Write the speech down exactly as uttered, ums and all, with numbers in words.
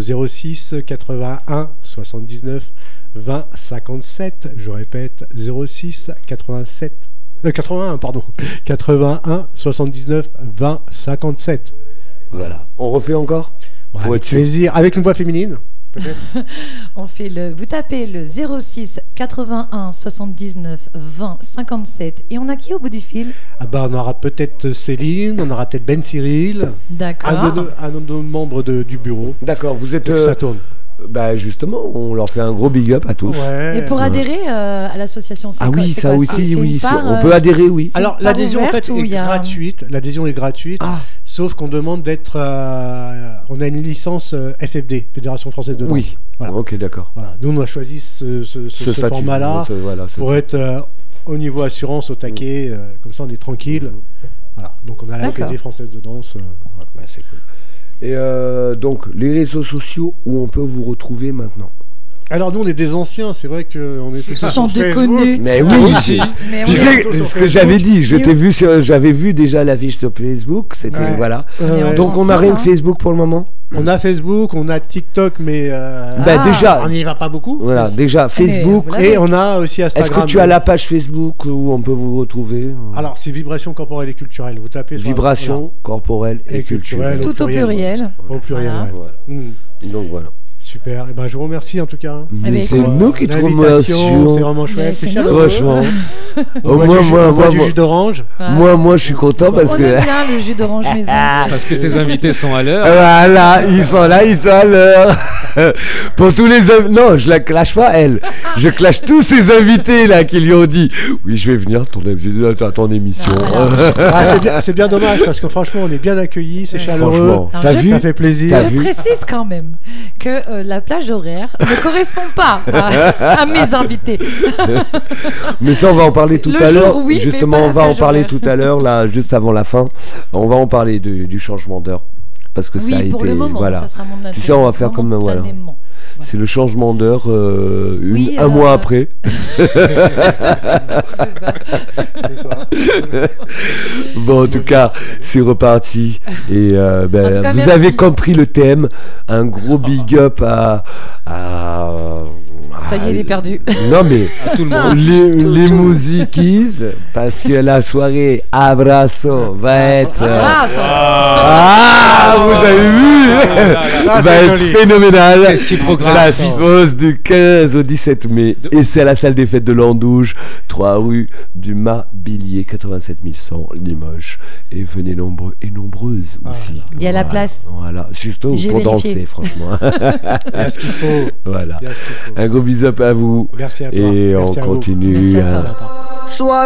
zéro six quatre-vingt-un soixante-dix-neuf vingt cinquante-sept. Je répète, zéro six quatre-vingt-sept, euh, quatre-vingt-un, pardon, quatre-vingt-un soixante-dix-neuf vingt cinquante-sept. Voilà. On refait encore Ouais, pour avec être sûr. plaisir. Avec une voix féminine, peut-être. On fait le, vous tapez le zéro six quatre-vingt-un soixante-dix-neuf vingt cinquante-sept et on a qui au bout du fil? Ah bah, on aura peut-être Céline, on aura peut-être Ben Cyril, D'accord. un de nos, un de nos membres de- du bureau. D'accord, vous êtes... Donc, euh, ça tourne. bah justement, on leur fait un gros big up à tous. Ouais. Et pour Ouais. adhérer euh, à l'association, c'est Ah quoi- oui, c'est ça quoi aussi, C'est- c'est oui. une part, on euh, peut adhérer, oui. c'est Alors une part l'adhésion en ouverte fait ou est il y a- gratuite. L'adhésion est gratuite, Ah, sauf qu'on demande d'être. euh, on a une licence euh, F F D, Fédération Française de Danse. oui. Voilà. Ok, d'accord. Voilà. Nous on a choisi ce, ce, ce- Ce ce statut. format-là ce- voilà, ce- pour être euh, au niveau assurance au taquet, euh, comme ça on est tranquille. Mhm. Voilà. Donc on a la D'accord. F F D française de danse. euh, voilà. Ouais, c'est cool. Et euh, donc, les réseaux sociaux où on peut vous retrouver maintenant. Alors nous on est des anciens, c'est vrai qu'on est tous Sans sur Facebook. déconner. Mais Ah, oui, aussi. Mais Tu oui. sais, Sur ce que Facebook. j'avais dit, je Et t'ai oui. vu sur- j'avais vu déjà l'affiche sur Facebook, c'était Ouais. voilà. Ouais, On est en ouais. Donc on n'a ensemble, rien que hein. Facebook pour le moment. On a Facebook, on a TikTok, mais euh, Bah Ah. déjà, on n'y va pas beaucoup. voilà, déjà Facebook. voilà. Et on a aussi Est-ce Instagram. que tu as la page Facebook où on peut vous retrouver? Alors c'est vibration corporelle et culturelle. Vous tapez sur- Vibration corporelle et, Et culturelle. culturelle. Tout au pluriel. Voilà. Au pluriel. Voilà. ouais. Voilà. Mm. Donc voilà. Super. Et ben je vous remercie en tout cas. Mais ben, c'est écoute, nous qui te L'invitation, c'est remercions. vraiment chouette. Mais C'est c'est chaleureux. Franchement. On Oh, boit moi, du jus- moi, on boit moi, du moi. jus d'orange. Voilà. Moi, moi, je suis content parce on que. aime bien le jus d'orange maison. Parce que tes invités sont à l'heure. Voilà, ils sont là, ils sont à l'heure. Pour tous les hommes. Non, je la clash pas, elle. Je clash tous ces invités là qui lui ont dit oui, je vais venir ton invi- à ton émission. Ah, voilà. Ah, c'est bien, c'est bien dommage parce que franchement on est bien accueillis, c'est chaleureux. Franchement, Alors, t'as je- vu? Ça fait plaisir. T'as Je vu précise quand même que euh, la plage horaire ne correspond pas à, à mes invités. Mais ça, on va en parler tout Le à jour, l'heure. oui, mais Justement, pas on la va en plage parler horaire. tout à l'heure, là, juste avant la fin. On va en parler de- du changement d'heure. Parce que ça a Oui, pour été. le moment, voilà. ça sera mon Tu sais, on va faire comme, voilà. momentanément. C'est le changement d'heure euh, une- Oui, un euh, mois après. C'est ça. C'est ça. Bon, en tout cas, c'est reparti. Et euh, ben, En tout cas, vous merci. avez compris le thème. Un gros big up à. à- Ça y est, à- il est perdu. Non, mais. À tout le monde. Les, Tout, les tout. musiquis, parce que la soirée Abraço va être. euh, Ah, ça- Ah, vous avez vu Ça, va c'est être joli. phénoménal. Qu'est-ce qui progresse Ça vite. se pose du quinze au dix-sept mai. De- Et c'est à la salle des fêtes de l'Andouge, trois rue du Mât-Billier, quatre-vingt-sept mille cent Limoges. Et venez nombreux et nombreuses Ah, aussi. Il y a la Voilà. place. Voilà, surtout J'ai pour vérifié. danser, franchement. Il y a ce qu'il faut. Voilà. Il y a ce qu'il faut. Un gros bisou à vous. Merci à toi. Et Merci on à vous. continue. Merci à hein. toi. Sympa. Soit